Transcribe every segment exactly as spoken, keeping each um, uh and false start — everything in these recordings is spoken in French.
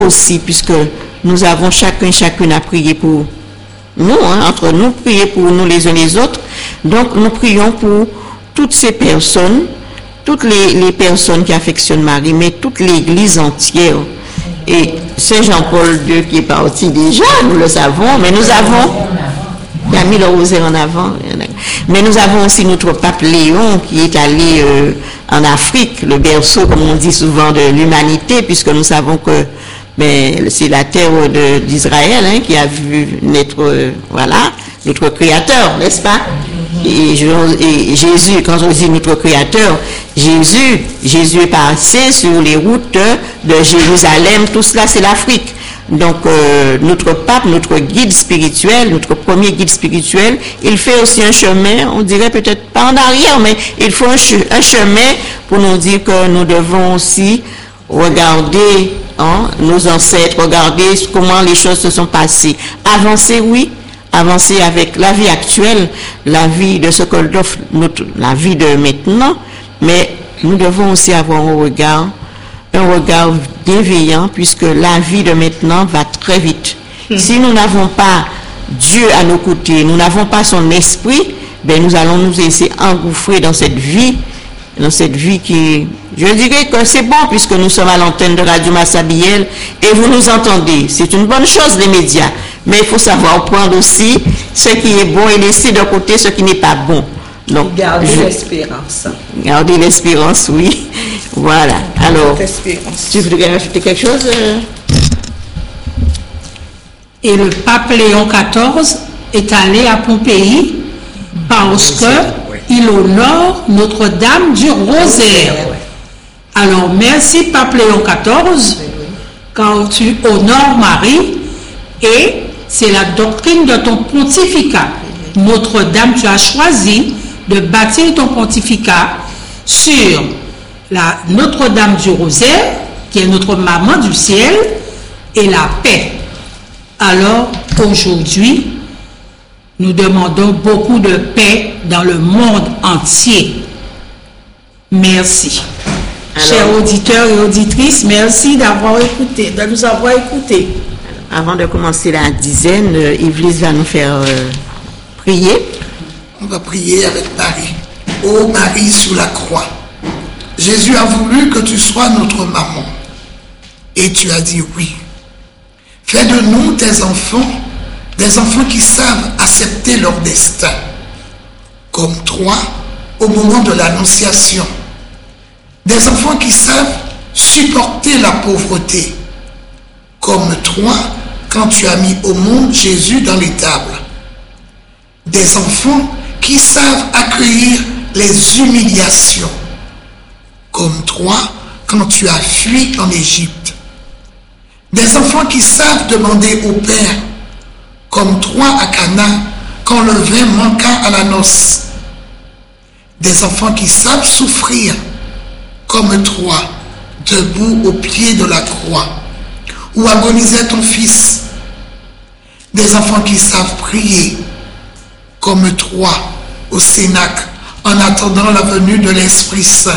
aussi, puisque nous avons chacun, chacune à prier pour nous, hein, entre nous, prier pour nous les uns les autres. Donc, nous prions pour toutes ces personnes, toutes les, les personnes qui affectionnent Marie, mais toute l'Église entière. Et Saint Jean-Paul deux qui est parti déjà, nous le savons, mais nous avons, il a mis le rosaire en avant, mais nous avons aussi notre pape Léon qui est allé euh, en Afrique, le berceau, comme on dit souvent, de l'humanité, puisque nous savons que ben, c'est la terre d'Israël hein, qui a vu naître, euh, voilà, notre Créateur, n'est-ce pas? Et, je, et Jésus, quand on dit notre Créateur, Jésus, Jésus est passé sur les routes de Jérusalem, tout cela c'est l'Afrique. Donc euh, notre pape, notre guide spirituel, notre premier guide spirituel, il fait aussi un chemin, on dirait peut-être pas en arrière, mais il faut un, che un chemin pour nous dire que nous devons aussi regarder hein, nos ancêtres, regarder comment les choses se sont passées. Avancer, oui, avancer avec la vie actuelle, la vie de ce que l'offre notre, la vie de maintenant, mais nous devons aussi avoir un regard, un regard bienveillant, puisque la vie de maintenant va très vite. Mmh. Si nous n'avons pas Dieu à nos côtés, nous n'avons pas son esprit, ben nous allons nous laisser engouffrer dans cette vie, dans cette vie qui, je dirais que c'est bon, puisque nous sommes à l'antenne de Radio Massabielle et vous nous entendez. C'est une bonne chose, les médias. Mais il faut savoir prendre aussi ce qui est bon et laisser de côté ce qui n'est pas bon. Donc, garder l'espérance. Garder l'espérance, oui. Voilà. Alors, tu voudrais rajouter quelque chose? Et le pape Léon quatorze est allé à Pompéi parce qu'il honore Notre-Dame du Rosaire. Alors, merci pape Léon quatorze quand tu honores Marie, et c'est la doctrine de ton pontificat. Notre-Dame, tu as choisi de bâtir ton pontificat sur la Notre-Dame du Rosaire, qui est notre maman du ciel, et la paix. Alors, aujourd'hui, nous demandons beaucoup de paix dans le monde entier. Merci. Alors, chers auditeurs et auditrices, merci d'avoir écouté, de nous avoir écoutés. Avant de commencer la dizaine, Yvelis va nous faire euh, prier. On va prier avec Marie. Ô Marie sous la croix, Jésus a voulu que tu sois notre maman. Et tu as dit oui. Fais de nous tes enfants, des enfants qui savent accepter leur destin. Comme toi, au moment de l'annonciation. Des enfants qui savent supporter la pauvreté. Comme toi, quand tu as mis au monde Jésus dans l'étable. Des enfants qui savent accueillir les humiliations. Comme toi, quand tu as fui en Égypte. Des enfants qui savent demander au Père, comme toi à Cana, quand le vin manqua à la noce. Des enfants qui savent souffrir, comme toi, debout au pied de la croix, où agonisait ton fils. Des enfants qui savent prier, comme toi, au Cénacle, en attendant la venue de l'Esprit Saint.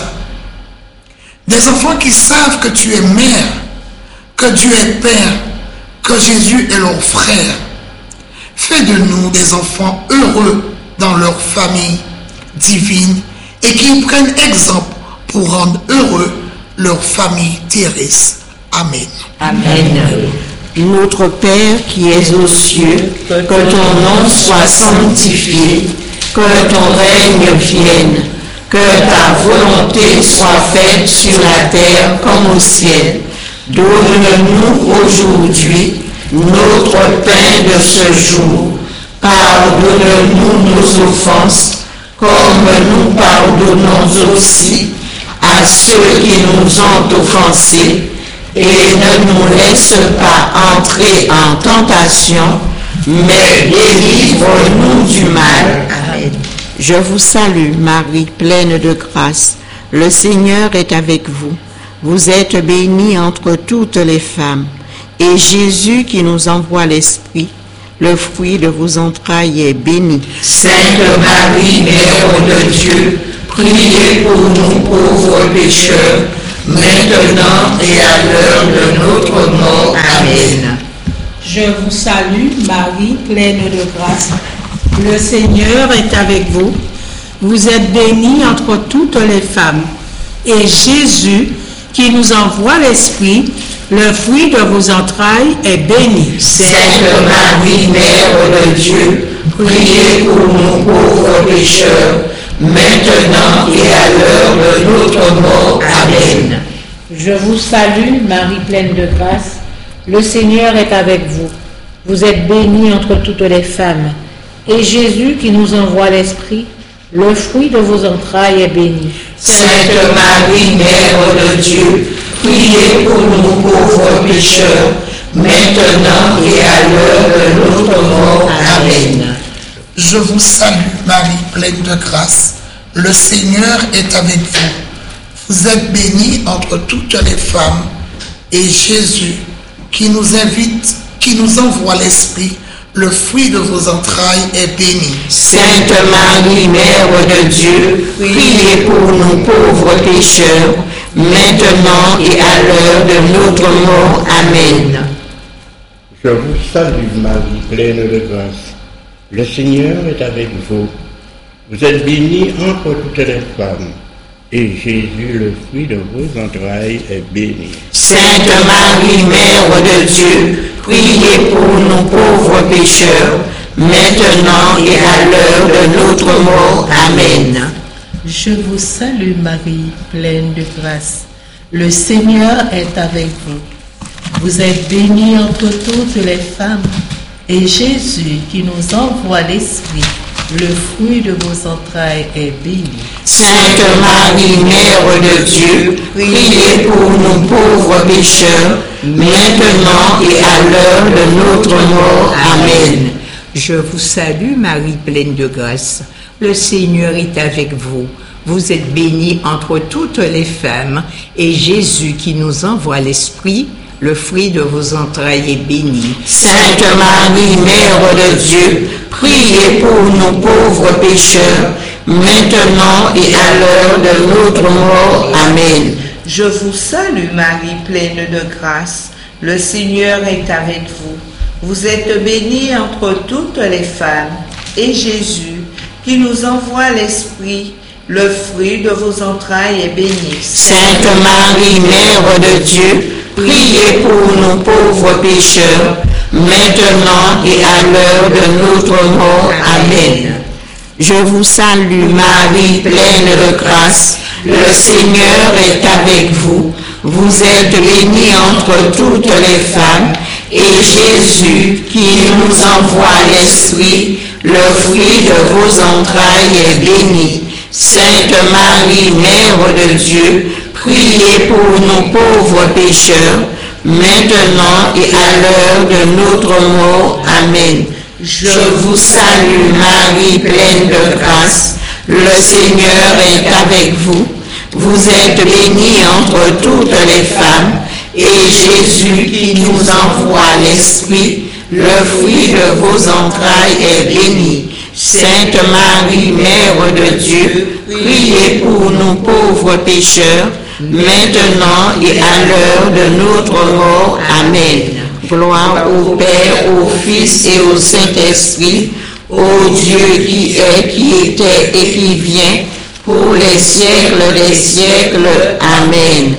Des enfants qui savent que tu es mère, que Dieu est Père, que Jésus est leur frère. Fais de nous des enfants heureux dans leur famille divine et qui prennent exemple pour rendre heureux leur famille terrestre. Amen. Amen. Notre Père qui es aux cieux, que ton nom soit sanctifié, que ton règne vienne, que ta volonté soit faite sur la terre comme au ciel. Donne-nous aujourd'hui notre pain de ce jour. Pardonne-nous nos offenses, comme nous pardonnons aussi à ceux qui nous ont offensés. Et ne nous laisse pas entrer en tentation, mais délivre-nous du mal. Amen. Je vous salue, Marie, pleine de grâce. Le Seigneur est avec vous. Vous êtes bénie entre toutes les femmes. Et Jésus qui nous envoie l'Esprit, le fruit de vos entrailles est béni. Sainte Marie, Mère de Dieu, priez pour nous pauvres pécheurs, maintenant et à l'heure de notre mort. Amen. Je vous salue, Marie, pleine de grâce. Le Seigneur est avec vous. Vous êtes bénie entre toutes les femmes. Et Jésus, qui nous envoie l'Esprit, le fruit de vos entrailles, est béni. Sainte Marie, Mère de Dieu, priez pour nous pauvres pécheurs, maintenant et à l'heure de notre mort. Amen. Je vous salue, Marie pleine de grâce. Le Seigneur est avec vous. Vous êtes bénie entre toutes les femmes. Et Jésus, qui nous envoie l'Esprit, le fruit de vos entrailles, est béni. Sainte Marie, Mère de Dieu, priez pour nous pauvres pécheurs, maintenant et à l'heure de notre mort. Amen. Je vous salue, Marie pleine de grâce. Le Seigneur est avec vous. Vous êtes bénie entre toutes les femmes. Et Jésus, qui nous invite, qui nous envoie l'Esprit, le fruit de vos entrailles, est béni. Sainte Marie, Mère de Dieu, priez pour nous pauvres pécheurs, maintenant et à l'heure de notre mort. Amen. Je vous salue, Marie pleine de grâce. Le Seigneur est avec vous. Vous êtes bénie entre toutes les femmes. Et Jésus, le fruit de vos entrailles, est béni. Sainte Marie, Mère de Dieu, priez pour nous pauvres pécheurs, maintenant et à l'heure de notre mort. Amen. Je vous salue, Marie, pleine de grâce. Le Seigneur est avec vous. Vous êtes bénie entre toutes les femmes. Et Jésus, qui nous envoie l'Esprit, le fruit de vos entrailles, est béni. Sainte Marie, Mère de Dieu, priez pour nous pauvres pécheurs, maintenant et à l'heure de notre mort. Amen. Je vous salue, Marie pleine de grâce. Le Seigneur est avec vous. Vous êtes bénie entre toutes les femmes, et Jésus, qui nous envoie l'Esprit, le fruit de vos entrailles, est béni. Sainte Marie, Mère de Dieu, priez pour nous pauvres pécheurs, maintenant et à l'heure de notre mort. Amen. Je vous salue, Marie pleine de grâce. Le Seigneur est avec vous. Vous êtes bénie entre toutes les femmes, et Jésus, qui nous envoie l'Esprit, le fruit de vos entrailles, est béni. Sainte Marie, Mère de Dieu, priez pour nous pauvres pécheurs, maintenant et à l'heure de notre mort. Amen. Je vous salue, Marie, pleine de grâce. Le Seigneur est avec vous. Vous êtes bénie entre toutes les femmes, et Jésus, qui nous envoie l'Esprit, le fruit de vos entrailles, est béni. Sainte Marie, Mère de Dieu, priez pour nous pauvres pécheurs, maintenant et à l'heure de notre mort. Amen. Je vous salue, Marie, pleine de grâce. Le Seigneur est avec vous. Vous êtes bénie entre toutes les femmes, et Jésus, qui nous envoie l'Esprit, le fruit de vos entrailles, est béni. Sainte Marie, Mère de Dieu, priez pour nous pauvres pécheurs, maintenant et à l'heure de notre mort. Amen. Gloire au Père, au Fils et au Saint-Esprit, ô Dieu qui est, qui était et qui vient, pour les siècles des siècles. Amen.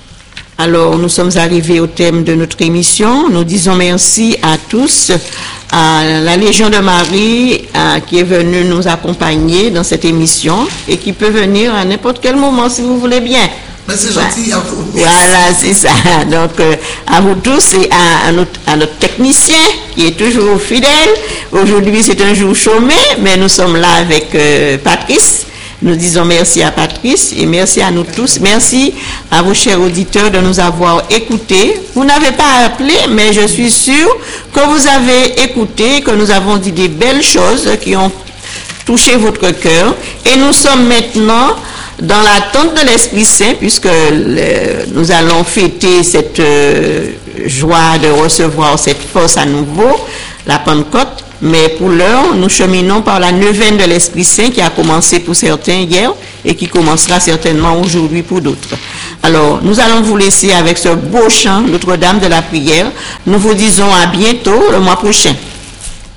Alors, nous sommes arrivés au thème de notre émission. Nous disons merci à tous, à la Légion de Marie à, qui est venue nous accompagner dans cette émission et qui peut venir à n'importe quel moment si vous voulez bien. Mais c'est gentil à vous. Voilà, c'est ça. Donc, euh, à vous tous et à, à, notre, à notre technicien qui est toujours fidèle. Aujourd'hui, c'est un jour chômé, mais nous sommes là avec euh, Patrice. Nous disons merci à Patrice et merci à nous tous. Merci à vos chers auditeurs de nous avoir écoutés. Vous n'avez pas appelé, mais je suis sûre que vous avez écouté, que nous avons dit des belles choses qui ont touché votre cœur. Et nous sommes maintenant dans l'attente de l'Esprit Saint, puisque le, nous allons fêter cette euh, joie de recevoir cette force à nouveau. la Pentecôte, mais pour l'heure, nous cheminons par la neuvaine de l'Esprit Saint qui a commencé pour certains hier et qui commencera certainement aujourd'hui pour d'autres. Alors, nous allons vous laisser avec ce beau chant, Notre-Dame de la prière. Nous vous disons à bientôt le mois prochain.